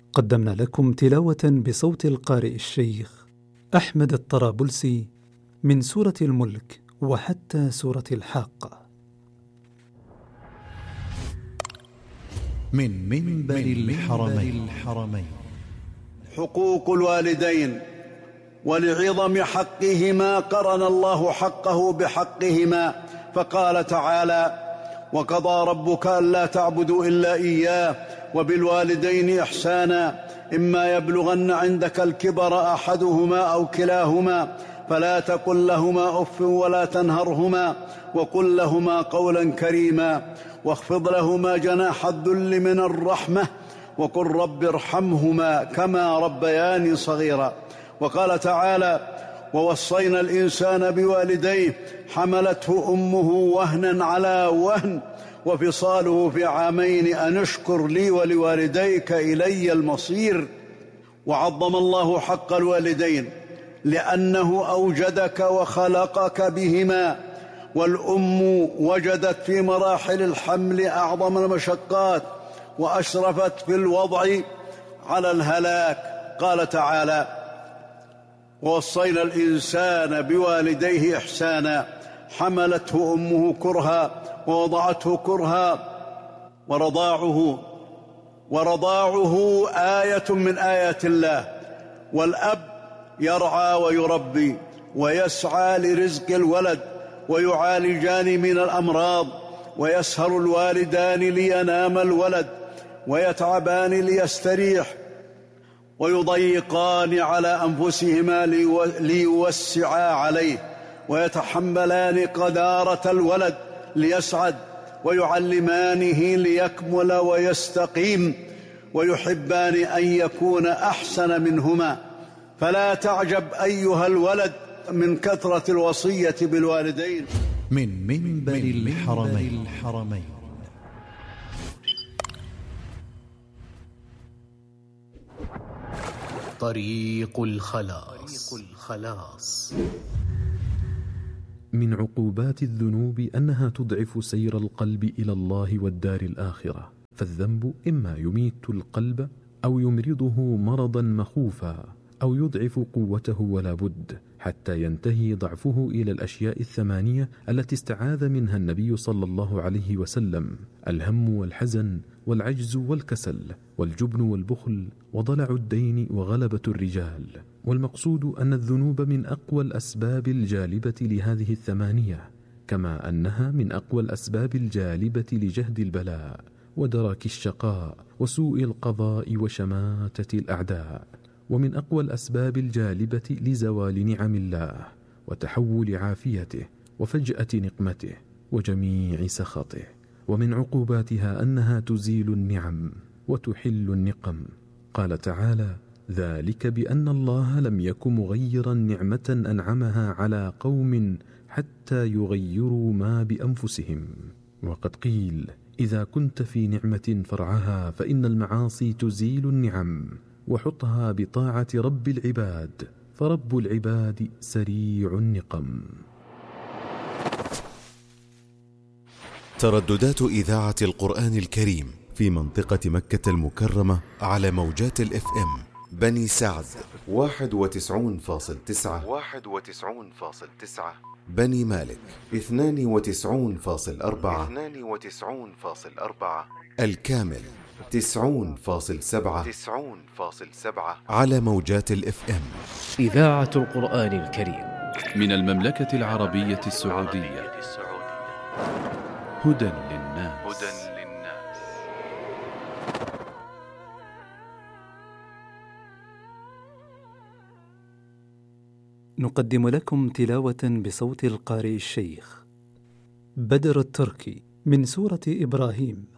قدمنا لكم تلاوة بصوت القارئ الشيخ أحمد الطرابلسي من سورة الملك وحتى سورة الحاقة. من منبر الحرمين. حقوق الوالدين، ولعظم حقهما قرن الله حقه بحقهما، فقال تعالى: وقضى ربك ألا تعبدوا إلا إياه وبالوالدين إحسانا إما يبلغن عندك الكبر أحدهما أو كلاهما فلا تقل لهما أف ولا تنهرهما وقل لهما قولا كريما واخفض لهما جناح الذل من الرحمة وقل رب ارحمهما كما ربياني صغيرا. وقال تعالى: ووصينا الإنسان بوالديه حملته أمه وهنا على وهن وفصاله في عامين أن اشكر لي ولوالديك إلي المصير. وعظم الله حق الوالدين لأنه أوجدك وخلقك بهما، والأم وجدت في مراحل الحمل أعظم المشقات وأشرفت في الوضع على الهلاك. قال تعالى: ووصينا الإنسان بوالديه إحسانا حملته أمه كرها ووضعته كرها ورضاعه آية من آيات الله. والأب يرعى ويربي ويسعى لرزق الولد ويعالجان من الأمراض، ويسهر الوالدان لينام الولد ويتعبان ليستريح، ويضيقان على أنفسهما ليوسعا عليه، ويتحملان قدارة الولد ليسعد، ويعلمانه ليكمل ويستقيم، ويحبان أن يكون أحسن منهما. فلا تعجب أيها الولد من كثرة الوصية بالوالدين. من منبر الحرمين. طريق الخلاص. من عقوبات الذنوب أنها تضعف سير القلب إلى الله والدار الآخرة، فالذنب إما يميت القلب أو يمرضه مرضا مخوفا أو يضعف قوته ولا بد، حتى ينتهي ضعفه إلى الأشياء الثمانية التي استعاذ منها النبي صلى الله عليه وسلم: الهم والحزن والعجز والكسل والجبن والبخل وضلع الدين وغلبة الرجال. والمقصود أن الذنوب من أقوى الأسباب الجالبة لهذه الثمانية، كما أنها من أقوى الأسباب الجالبة لجهد البلاء ودرك الشقاء وسوء القضاء وشماتة الأعداء، ومن أقوى الأسباب الجالبة لزوال نعم الله وتحول عافيته وفجأة نقمته وجميع سخطه. ومن عقوباتها أنها تزيل النعم وتحل النقم. قال تعالى: ذلك بأن الله لم يك مغيرا نعمة أنعمها على قوم حتى يغيروا ما بأنفسهم. وقد قيل: إذا كنت في نعمة فرعها فإن المعاصي تزيل النعم، وحطها بطاعة رب العباد، فرب العباد سريع النقم. ترددات إذاعة القرآن الكريم في منطقة مكة المكرمة على موجات الإف إم: بني سعد 91.9، بني مالك 92.4، الكامل 90.7 على موجات الإف إم. إذاعة القرآن الكريم من المملكة العربية السعودية. هدى للناس. نقدم لكم تلاوة بصوت القارئ الشيخ بدر التركي من سورة إبراهيم.